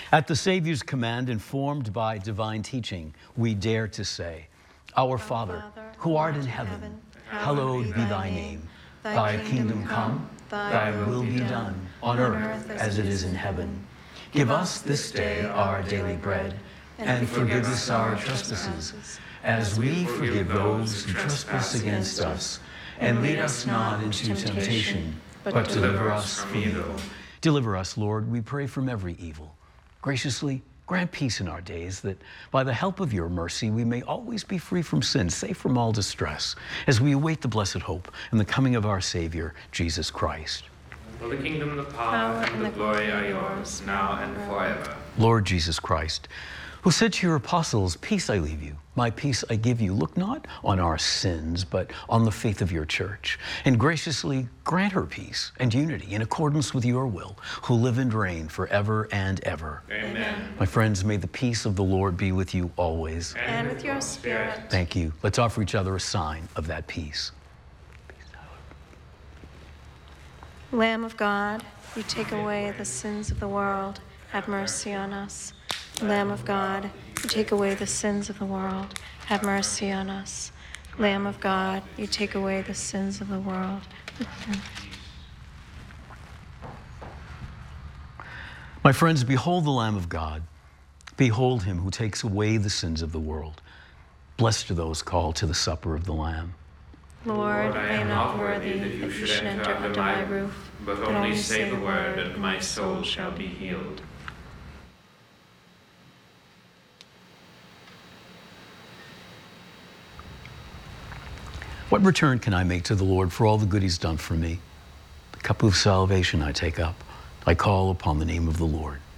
At the Savior's command, informed by divine teaching, we dare to say, Our Father, who art in heaven, hallowed be thy name. Thy kingdom come, thy will be done, on earth as it is in heaven. Give us this day our daily bread, and forgive us our trespasses, as we forgive those who trespass against us. And lead us not into temptation, but deliver us from evil. Deliver us, Lord, we pray, from every evil. Graciously grant peace in our days, that by the help of your mercy we may always be free from sin, safe from all distress, as we await the blessed hope and the coming of our Savior, Jesus Christ. For the kingdom, the power, and the glory are yours, now and forever. Lord Jesus Christ, who said to your apostles, Peace I leave you, my peace I give you. Look not on our sins, but on the faith of your church, and graciously grant her peace and unity in accordance with your will, who live and reign forever and ever. Amen. My friends, may the peace of the Lord be with you always. And with your spirit. Thank you. Let's offer each other a sign of that peace. Lamb of God, you take away the sins of the world, have mercy on us. Lamb of God, you take away the sins of the world, have mercy on us. Lamb of God, you take away the sins of the world. My friends, behold the Lamb of God. Behold him who takes away the sins of the world. Blessed are those called to the supper of the Lamb. Lord, I am not worthy that you should enter under my roof, but only say the word, and my soul shall be healed. What return can I make to the Lord for all the good he's done for me? The cup of salvation I take up. I call upon the name of the Lord.